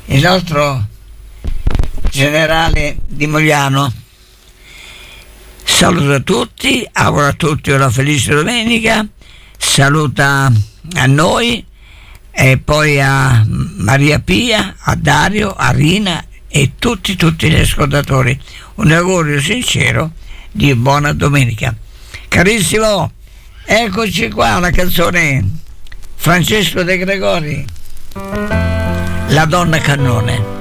il nostro generale Di Mogliano. Saluta tutti, augura a tutti una felice domenica, saluta a noi e poi a Maria Pia, a Dario, a Rina e tutti gli ascoltatori. Un augurio sincero di buona domenica. Carissimo, eccoci qua la canzone Francesco De Gregori, La donna cannone.